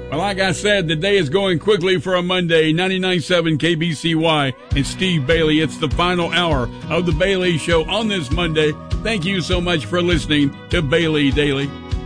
Well, like I said, the day is going quickly for a Monday. 99.7 KBCY and Steve Bailey. It's the final hour of the Bailey Show on this Monday. Thank you so much for listening to Bailey Daily.